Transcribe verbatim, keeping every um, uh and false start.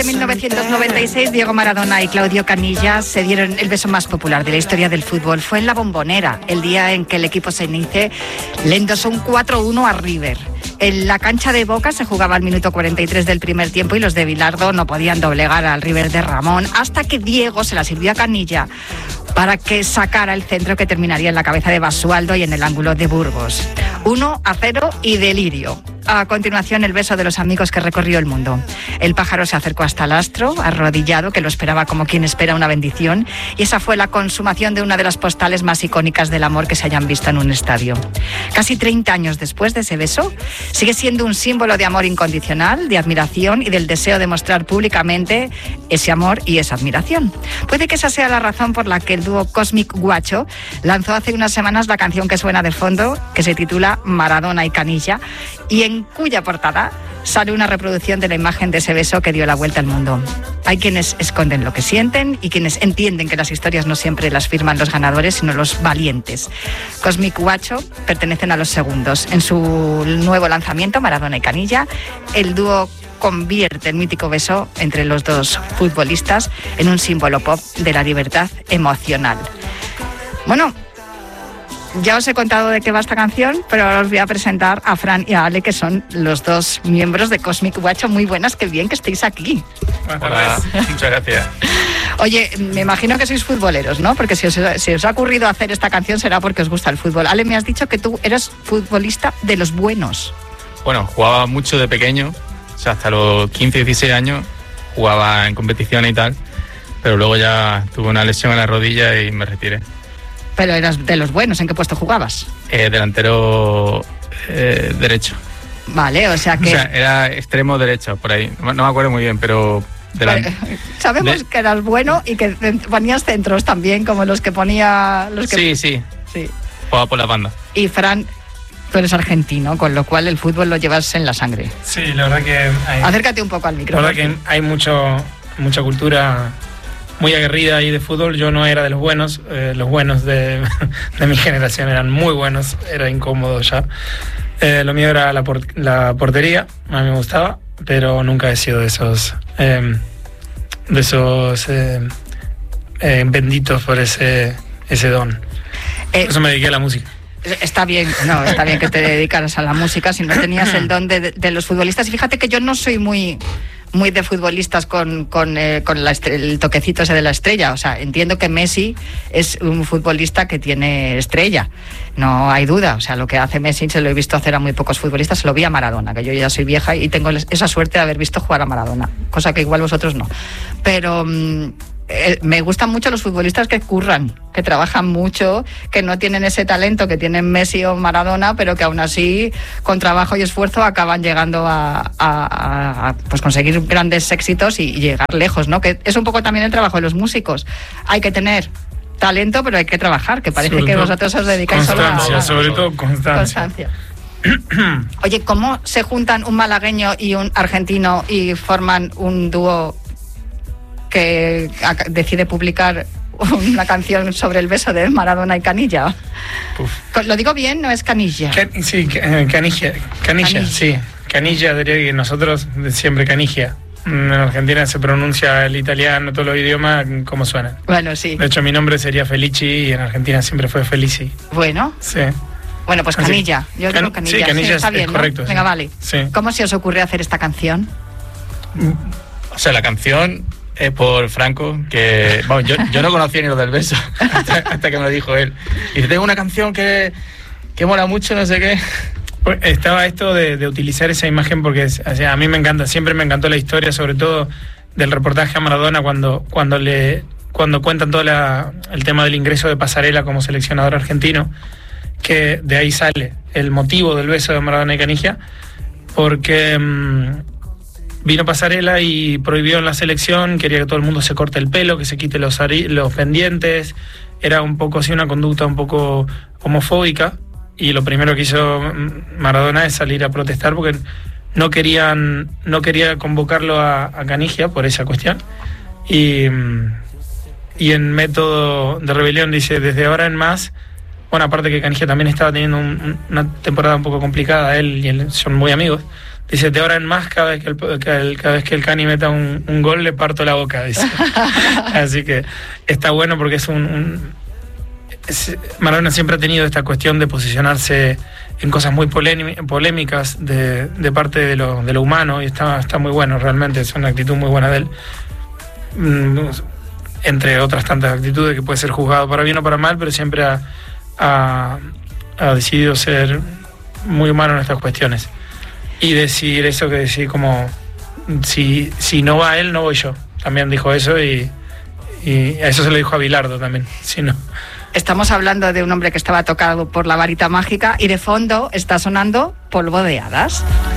En mil novecientos noventa y seis, Diego Maradona y Claudio Caniggia se dieron el beso más popular de la historia del fútbol. Fue en La Bombonera, el día en que el equipo Ceneice le endosó un cuatro uno a River. En la cancha de Boca se jugaba al minuto cuarenta y tres del primer tiempo y los de Bilardo no podían doblegar al River de Ramón hasta que Diego se la sirvió a Caniggia para que sacara el centro que terminaría en la cabeza de Basualdo y en el ángulo de Burgos. uno a cero y delirio. A continuación, el beso de los amigos que recorrió el mundo. El pájaro se acercó hasta el astro, arrodillado, que lo esperaba como quien espera una bendición, y esa fue la consumación de una de las postales más icónicas del amor que se hayan visto en un estadio. Casi treinta años después de ese beso, sigue siendo un símbolo de amor incondicional, de admiración y del deseo de mostrar públicamente ese amor y esa admiración. Puede que esa sea la razón por la que el dúo Cosmic Guacho lanzó hace unas semanas la canción que suena de fondo, que se titula Maradona y Caniggia, y en cuya portada sale una reproducción de la imagen de ese beso que dio la vuelta al mundo. Hay quienes esconden lo que sienten y quienes entienden que las historias no siempre las firman los ganadores, sino los valientes. Cosmic Guacho pertenecen a los segundos. En su nuevo lanzamiento, Maradona y Caniggia, el dúo convierte el mítico beso entre los dos futbolistas en un símbolo pop de la libertad emocional. Bueno, ya os he contado de qué va esta canción, pero ahora os voy a presentar a Fran y a Ale, que son los dos miembros de Cosmic Guacho. Muy buenas, qué bien que estéis aquí. Hola, muchas gracias. Oye, me imagino que sois futboleros, ¿no? Porque si os, si os ha ocurrido hacer esta canción será porque os gusta el fútbol. Ale, me has dicho que tú eres futbolista de los buenos. Bueno, jugaba mucho de pequeño, o sea, hasta los quince, dieciséis años jugaba en competiciones y tal, pero luego ya tuve una lesión en la rodilla y me retiré. Pero eras de los buenos, ¿en qué puesto jugabas? Eh, delantero eh, derecho. Vale, o sea que... O sea, era extremo derecho, por ahí. No, no me acuerdo muy bien, pero... Vale, sabemos de... que eras bueno y que ponías centros también, como los que ponía... Los que... Sí, sí. Sí. Jugaba por la banda. Y Fran, tú eres argentino, con lo cual el fútbol lo llevas en la sangre. Sí, la verdad que... Hay... Acércate un poco al micrófono. La verdad que hay mucho, mucha cultura... muy aguerrida ahí de fútbol. Yo no era de los buenos, eh, los buenos de, de mi generación eran muy buenos, era incómodo ya. Eh, lo mío era la, por, la portería, a mí me gustaba, pero nunca he sido de esos, eh, de esos eh, eh, benditos por ese, ese don. Eh, por eso me dediqué a la música. Está bien, no, está bien que te dedicaras a la música si no tenías el don de, de, de los futbolistas. Y fíjate que yo no soy muy... muy de futbolistas con, con, eh, con la estre- el toquecito ese de la estrella. O sea, entiendo que Messi es un futbolista que tiene estrella, no hay duda. O sea, lo que hace Messi se lo he visto hacer a muy pocos futbolistas, se lo vi a Maradona, que yo ya soy vieja y tengo esa suerte de haber visto jugar a Maradona, cosa que igual vosotros no. Pero... Mmm, Eh, me gustan mucho los futbolistas que curran, que trabajan mucho, que no tienen ese talento que tienen Messi o Maradona, pero que aún así, con trabajo y esfuerzo, acaban llegando a, a, a pues conseguir grandes éxitos y, y llegar lejos, ¿no? Que es un poco también el trabajo de los músicos. Hay que tener talento, pero hay que trabajar, que parece sobre que vosotros os dedicáis solo a... Constancia, sobre todo constancia. constancia. Oye, ¿cómo se juntan un malagueño y un argentino y forman un dúo que decide publicar una canción sobre el beso de Maradona y Caniggia? Uf. ¿Lo digo bien? ¿No es Caniggia? Can, sí, Caniggia, Caniggia, sí. Caniggia, diría que nosotros siempre Caniggia. En Argentina se pronuncia el italiano, todos los idiomas, como suena. Bueno, sí. De hecho, mi nombre sería Felici y en Argentina siempre fue Felici. Bueno. Sí. Bueno, pues Caniggia. Yo Can, digo Caniggia. Sí, Caniggia sí, está es, bien, es ¿no? correcto. Venga, sí. vale. Sí. ¿Cómo se os ocurre hacer esta canción? O sea, la canción... es por Franco, que bueno, yo, yo no conocía ni lo del beso hasta, hasta que me lo dijo él. Y dice, tengo una canción que, que mola mucho, no sé qué. Pues estaba esto de, de utilizar esa imagen porque o sea, a mí me encanta, siempre me encantó la historia, sobre todo del reportaje a Maradona cuando, cuando, le, cuando cuentan todo la, el tema del ingreso de Pasarela como seleccionador argentino, que de ahí sale el motivo del beso de Maradona y Caniggia, porque... Mmm, vino Pasarela y prohibió en la selección, quería que todo el mundo se corte el pelo, que se quite los, ari- los pendientes, era un poco así una conducta un poco homofóbica, y lo primero que hizo Maradona es salir a protestar porque no querían, no quería convocarlo a, a Caniggia por esa cuestión, y, y en método de rebelión dice, desde ahora en más, bueno, aparte que Caniggia también estaba teniendo un, una temporada un poco complicada, él y él son muy amigos, dice, de ahora en más, cada vez que el, cada, cada vez que el Cani meta un, un gol, le parto la boca, dice. Así que está bueno porque es un... un es, Maradona siempre ha tenido esta cuestión de posicionarse en cosas muy polémicas de, de parte de lo, de lo humano, y está, está muy bueno, realmente, es una actitud muy buena de él. Entre otras tantas actitudes que puede ser juzgado para bien o para mal, pero siempre ha, ha, ha decidido ser muy humano en estas cuestiones. Y decir eso que decir como, si, si no va él, no voy yo. También dijo eso, y, y a eso se lo dijo a Bilardo también. Si no. Estamos hablando de un hombre que estaba tocado por la varita mágica y de fondo está sonando Polvo de Hadas.